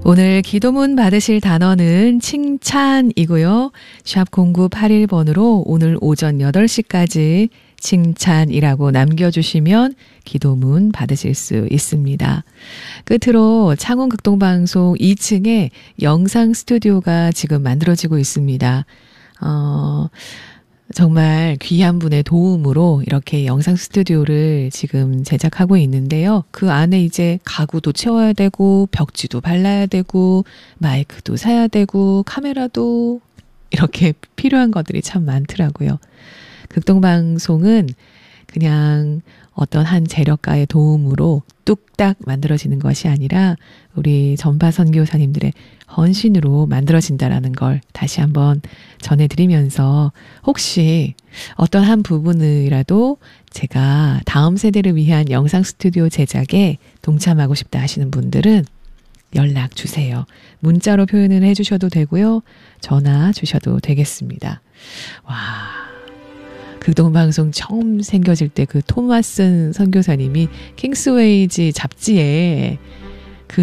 오늘 기도문 받으실 단어는 칭찬이고요. 샵 0981번으로 오늘 오전 8시까지 칭찬이라고 남겨주시면 기도문 받으실 수 있습니다. 끝으로 창원 극동방송 2층에 영상 스튜디오가 지금 만들어지고 있습니다. 정말 귀한 분의 도움으로 이렇게 영상 스튜디오를 지금 제작하고 있는데요. 그 안에 이제 가구도 채워야 되고 벽지도 발라야 되고 마이크도 사야 되고 카메라도 이렇게 필요한 것들이 참 많더라고요. 극동방송은 그냥 어떤 한 재력가의 도움으로 뚝딱 만들어지는 것이 아니라 우리 전파 선교사님들의 헌신으로 만들어진다라는 걸 다시 한번 전해드리면서 혹시 어떤 한 부분이라도 제가 다음 세대를 위한 영상 스튜디오 제작에 동참하고 싶다 하시는 분들은 연락 주세요. 문자로 표현을 해주셔도 되고요. 전화 주셔도 되겠습니다. 와, 극동방송 처음 생겨질 때 그 토마슨 선교사님이 킹스웨이지 잡지에